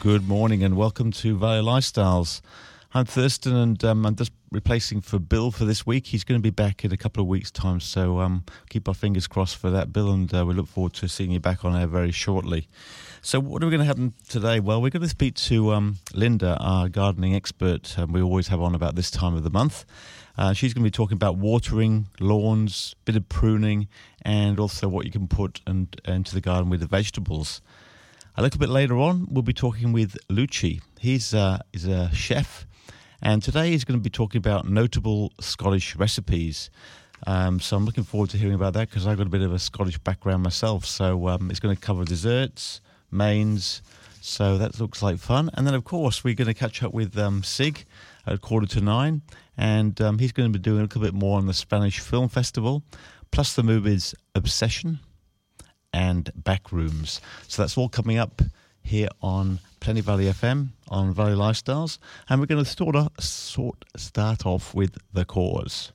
Good morning and welcome to Valley Lifestyles. I'm Thurston and I'm just replacing for Bill for this week. He's going to be back in a couple of weeks' time, so keep our fingers crossed for that, Bill, and we look forward to seeing you back on air very shortly. So what are we going to have today? Well, we're going to speak to Linda, our gardening expert. We always have on about this time of the month. She's going to be talking about watering, lawns, bit of pruning, and also what you can put into the garden with the vegetables. A little bit later on, we'll be talking with Lucci. He's a chef, and today he's going to be talking about notable Scottish recipes. So I'm looking forward to hearing about that because I've got a bit of a Scottish background myself. So it's going to cover desserts, mains, so that looks like fun. And then, of course, we're going to catch up with Sig at 8:45, and he's going to be doing a little bit more on the Spanish Film Festival, plus the movies Obsession and Backrooms. So that's all coming up here on Plenty Valley FM on Valley Lifestyles, and we're going to start off with The Cause.